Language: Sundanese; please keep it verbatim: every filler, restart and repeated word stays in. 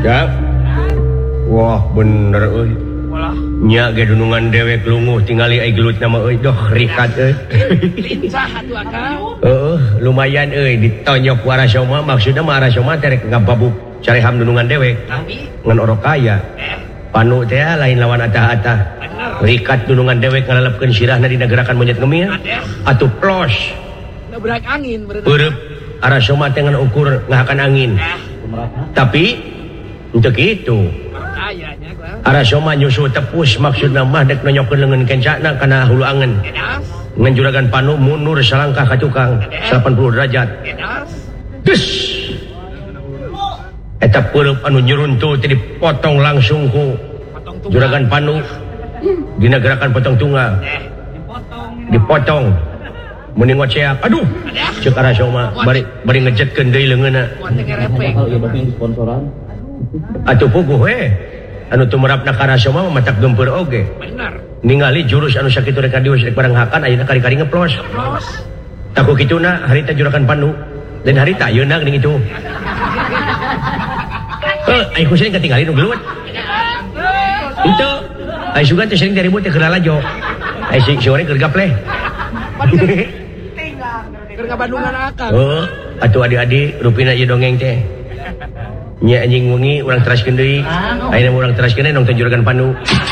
Ya. Wah bener euy. Nya ge dunungan dewek lunguh tingali ai gelut nama euy doh rikat euy. Lincah atuh akang. Heeh, lumayan euy ditonyok ku Arasoma maksudna mah Arasoma teh rek ngababuk careham dunungan dewek. Tapi Ngan oro kaya. Panu teh lain lawan atah-atah. Rikat dunungan dewek ngalelepkeun sirahna dina gerakan monyet ngemil. Atuh plos. nabrak angin berarti. Urip Arasoma teh ngan ukur ngahakan angin. Tapi untuk itu Kayaknya gua. Arasoma nyusul tepus maksudna mah dek nonyokeun leungeun kencana kana hulu angen. Edas. Ngan juragan Panu mundur salangkah ka tukang delapan puluh derajat. Edas. Des. Eta peureub anu nyeruntuh teh dipotong langsung ku Potong tunggal. juragan Panu dina gerakan potong tunggal. Dipotong. Mending ngoceak. Aduh. Ceuk Arasoma bari bari ngejetkeun deui leungeunna. Kuat teh ngerepek. Atuh puguh we. Anu tumurapna ka Arasoma mah matak gempeur oge. Bener. Ningali jurus anu sakitu rek adios rek barang hakan ayeuna kari-kari ngeplos. Terus. Taku kituna harita juragan Panu dan harita yeuna geuning itu. Eh, ai kusen katingali nu gelut. Itu. Ai sugan teh sering dari ribut teh keur lalajo. Ai si si oreng keur gapleh. Keur ngabandungan akang. Oh, atuh adik-adik rupina ieu dongeng teh. Nya anjing wengi urang teraskeun deui. Ayeuna urang teraskeun nongton juragan Panu.